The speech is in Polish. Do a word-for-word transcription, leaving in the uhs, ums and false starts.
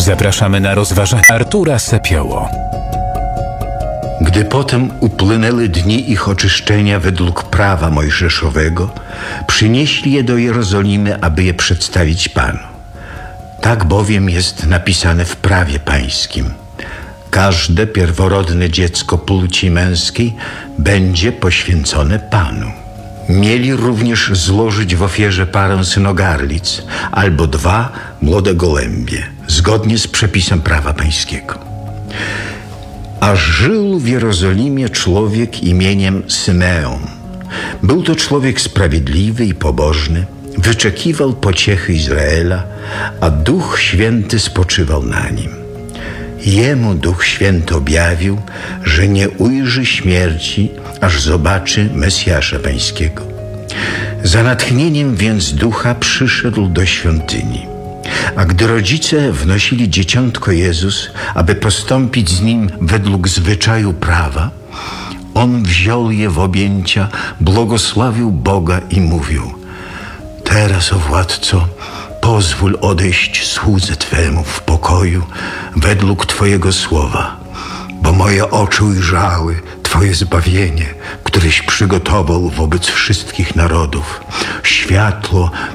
Zapraszamy na rozważanie Artura Sepioło. Gdy potem upłynęły dni ich oczyszczenia według prawa mojżeszowego, przynieśli je do Jerozolimy, aby je przedstawić Panu. Tak bowiem jest napisane w prawie pańskim. Każde pierworodne dziecko płci męskiej będzie poświęcone Panu. Mieli również złożyć w ofierze parę synogarlic albo dwa młode gołębie, zgodnie z przepisem prawa pańskiego. A żył w Jerozolimie człowiek imieniem Symeon. Był to człowiek sprawiedliwy i pobożny, wyczekiwał pociechy Izraela, a Duch Święty spoczywał na nim. Jemu Duch Święty objawił, że nie ujrzy śmierci, aż zobaczy Mesjasza Pańskiego. Za natchnieniem więc Ducha przyszedł do świątyni. A gdy rodzice wnosili dzieciątko Jezus, aby postąpić z nim według zwyczaju prawa, on wziął je w objęcia, błogosławił Boga i mówił: Teraz, o Władco, pozwól odejść słudze Twemu w pokoju według Twojego słowa, bo moje oczy ujrzały Twoje zbawienie, któreś przygotował wobec wszystkich narodów, światło